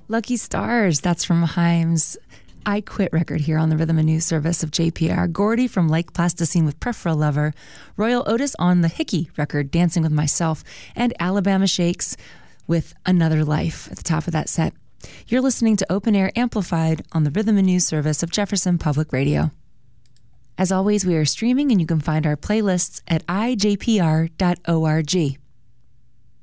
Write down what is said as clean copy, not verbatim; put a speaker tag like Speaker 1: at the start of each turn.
Speaker 1: Lucky Stars, that's from Haim's I Quit record here on the Rhythm and News service of JPR. Gordy from Lake Plasticine with Pref for a Lover. Royal Otis on the Hickey record, Dancing with Myself. And Alabama Shakes with Another Life at the top of that set. You're listening to Open Air Amplified on the Rhythm and News service of Jefferson Public Radio. As always, we are streaming and you can find our playlists at ijpr.org.